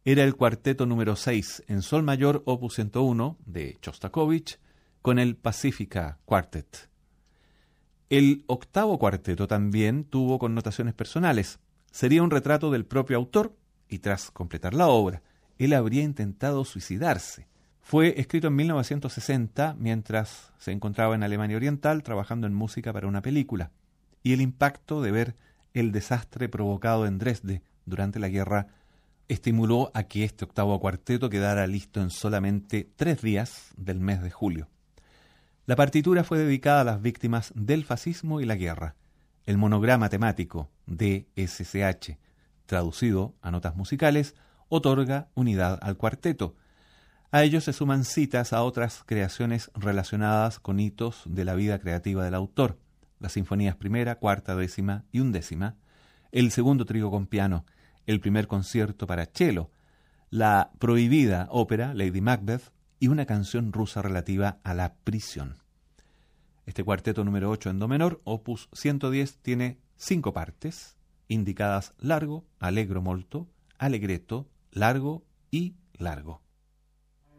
era el cuarteto número 6 en sol mayor opus 101 de Shostakovich con el Pacifica Quartet. El octavo cuarteto también tuvo connotaciones personales. Sería un retrato del propio autor y tras completar la obra, él habría intentado suicidarse. Fue escrito en 1960 mientras se encontraba en Alemania Oriental trabajando en música para una película, y el impacto de ver el desastre provocado en Dresde durante la guerra estimuló a que este octavo cuarteto quedara listo en solamente 3 días del mes de julio. La partitura fue dedicada a las víctimas del fascismo y la guerra. El monograma temático DSCH, traducido a notas musicales, otorga unidad al cuarteto. A ello se suman citas a otras creaciones relacionadas con hitos de la vida creativa del autor, las sinfonías primera, cuarta, décima y undécima, el segundo trío con piano, el primer concierto para cello, la prohibida ópera Lady Macbeth y una canción rusa relativa a la prisión. Este cuarteto número 8 en do menor, opus 110, tiene 5 partes, indicadas largo, allegro molto, allegretto, largo y largo.